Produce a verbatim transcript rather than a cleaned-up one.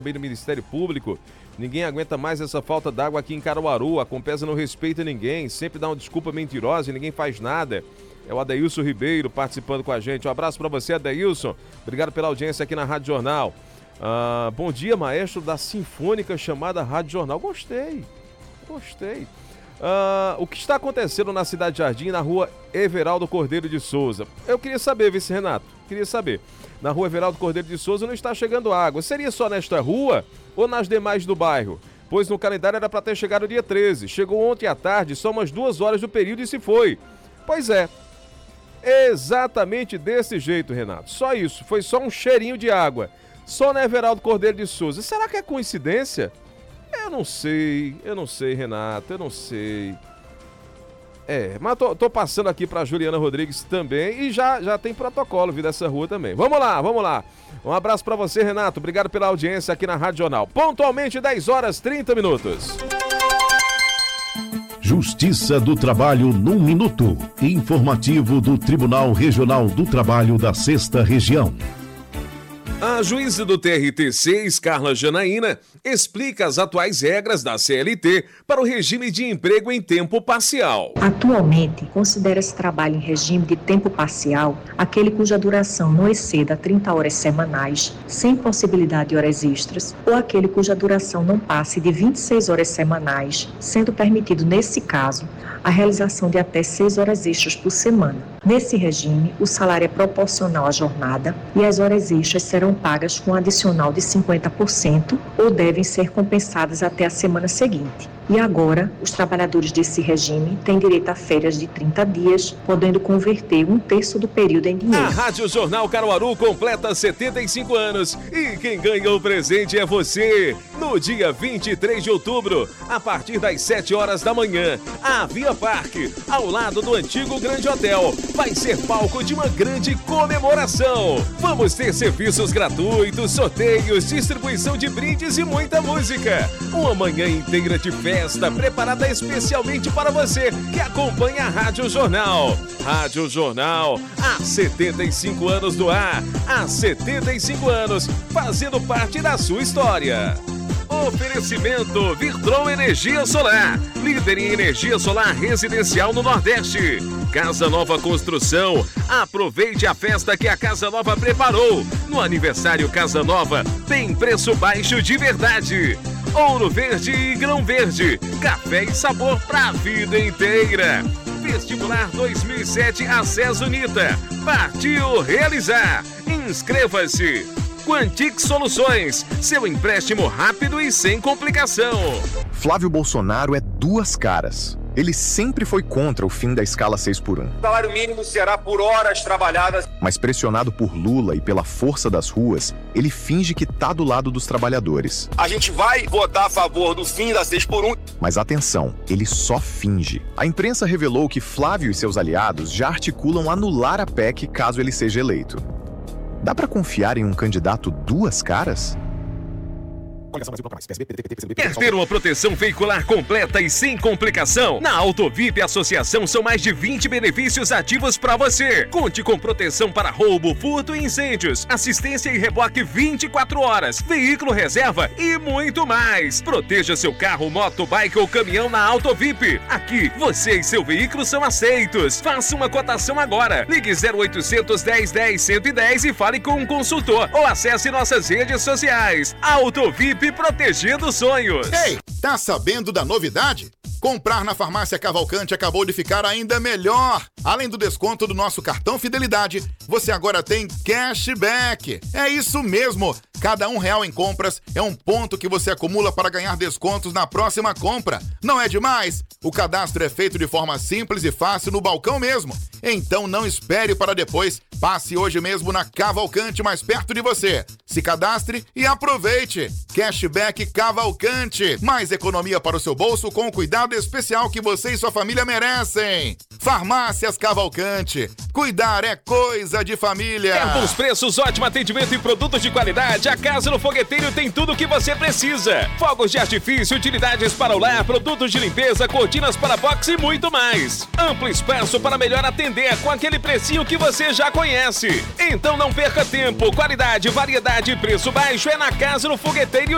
do Ministério Público. Ninguém aguenta mais essa falta d'água aqui em Caruaru. A Compesa não respeita ninguém, sempre dá uma desculpa mentirosa e ninguém faz nada. É o Adeilson Ribeiro participando com a gente. Um abraço para você, Adeilson. Obrigado pela audiência aqui na Rádio Jornal. Ah, bom dia, maestro da Sinfônica chamada Rádio Jornal. Gostei, gostei. Ah, o que está acontecendo na Cidade Jardim, na rua Everaldo Cordeiro de Souza? Eu queria saber, vice Renato, queria saber. Na rua Everaldo Cordeiro de Souza não está chegando água. Seria só nesta rua ou nas demais do bairro? Pois no calendário era para ter chegado dia treze. Chegou ontem à tarde, só umas duas horas do período e se foi. Pois é, exatamente desse jeito, Renato. Só isso, foi só um cheirinho de água. Só na Everaldo Cordeiro de Souza. Será que é coincidência? Eu não sei, eu não sei, Renato, eu não sei. É, mas tô, tô passando aqui pra Juliana Rodrigues também e já, já tem protocolo vir dessa rua também. Vamos lá, vamos lá. Um abraço pra você, Renato. Obrigado pela audiência aqui na Rádio Jornal. Pontualmente dez horas e trinta minutos. Justiça do Trabalho num minuto. Informativo do Tribunal Regional do Trabalho da Sexta Região. A juíza do T R T seis, Carla Janaína, explica as atuais regras da C L T para o regime de emprego em tempo parcial. Atualmente, considera-se trabalho em regime de tempo parcial aquele cuja duração não exceda trinta horas semanais, sem possibilidade de horas extras, ou aquele cuja duração não passe de vinte e seis horas semanais, sendo permitido, nesse caso, a realização de até seis horas extras por semana. Nesse regime, o salário é proporcional à jornada e as horas extras serão pagas com um adicional de cinquenta por cento ou devem ser compensadas até a semana seguinte. E agora, os trabalhadores desse regime têm direito a férias de trinta dias, podendo converter um terço do período em dinheiro. A Rádio Jornal Caruaru completa setenta e cinco anos e quem ganha o presente é você. No dia vinte e três de outubro, a partir das sete horas da manhã, a Via Parque, ao lado do antigo Grande Hotel, vai ser palco de uma grande comemoração. Vamos ter serviços gratuitos, sorteios, distribuição de brindes e muita música. Uma manhã inteira de festa. Festa preparada especialmente para você que acompanha a Rádio Jornal. Rádio Jornal, há setenta e cinco anos no ar, há setenta e cinco anos, fazendo parte da sua história. Oferecimento Virtron Energia Solar, líder em energia solar residencial no Nordeste. Casa Nova Construção, aproveite a festa que a Casa Nova preparou. No aniversário Casa Nova, tem preço baixo de verdade. Ouro Verde e Grão Verde, café e sabor pra vida inteira. Vestibular dois mil e sete Acesso Unita, partiu realizar. Inscreva-se. Quantic Soluções, seu empréstimo rápido e sem complicação. Flávio Bolsonaro é duas caras. Ele sempre foi contra o fim da escala seis por um. O salário mínimo será por horas trabalhadas. Mas pressionado por Lula e pela força das ruas, ele finge que tá do lado dos trabalhadores. A gente vai votar a favor do fim da seis por um. Mas atenção, ele só finge. A imprensa revelou que Flávio e seus aliados já articulam anular a P E C caso ele seja eleito. Dá pra confiar em um candidato duas caras? Quer ter uma proteção veicular completa e sem complicação? Na Autovip Associação são mais de vinte benefícios ativos para você. Conte com proteção para roubo, furto e incêndios, assistência e reboque vinte e quatro horas, veículo reserva e muito mais. Proteja seu carro, moto, bike ou caminhão na Autovip. Aqui, você e seu veículo são aceitos. Faça uma cotação agora. Ligue zero oitocentos, dez, dez, cento e dez e fale com um consultor ou acesse nossas redes sociais. Autovip protegendo sonhos. Ei, tá sabendo da novidade? Comprar na Farmácia Cavalcante acabou de ficar ainda melhor. Além do desconto do nosso cartão Fidelidade, você agora tem cashback. É isso mesmo. Cada um real em compras é um ponto que você acumula para ganhar descontos na próxima compra. Não é demais? O cadastro é feito de forma simples e fácil no balcão mesmo. Então não espere para depois. Passe hoje mesmo na Cavalcante mais perto de você. Se cadastre e aproveite. Cashback Cavalcante. Mais economia para o seu bolso com o cuidado especial que você e sua família merecem. Farmácias Cavalcante. Cuidar é coisa de família. É bons preços, ótimo atendimento e produtos de qualidade. A Casa no Fogueteiro tem tudo o que você precisa. Fogos de artifício, utilidades para o lar, produtos de limpeza, cortinas para box e muito mais. Amplo espaço para melhor atender com aquele precinho que você já conhece. Então não perca tempo. Qualidade, variedade e preço baixo é na Casa no Fogueteiro.